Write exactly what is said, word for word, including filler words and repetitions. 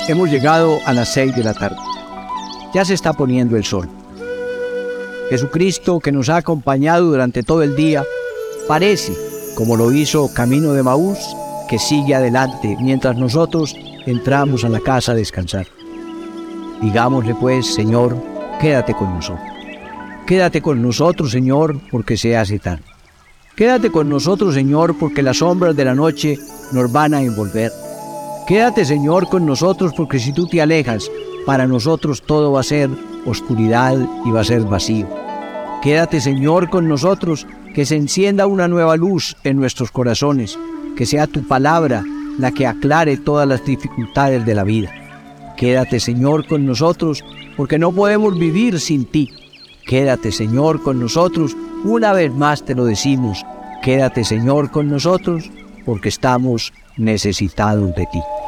Hemos llegado a las seis de la tarde. Ya se está poniendo el sol. Jesucristo, que nos ha acompañado durante todo el día, parece, como lo hizo Camino de Emaús, que sigue adelante mientras nosotros entramos a la casa a descansar. Digámosle pues: Señor, quédate con nosotros. Quédate con nosotros, Señor, porque se hace tarde. Quédate con nosotros, Señor, porque las sombras de la noche nos van a envolver. Quédate, Señor, con nosotros, porque si tú te alejas, para nosotros todo va a ser oscuridad y va a ser vacío. Quédate, Señor, con nosotros, que se encienda una nueva luz en nuestros corazones, que sea tu palabra la que aclare todas las dificultades de la vida. Quédate, Señor, con nosotros, porque no podemos vivir sin ti. Quédate, Señor, con nosotros, una vez más te lo decimos. Quédate, Señor, con nosotros, porque estamos necesitados de ti.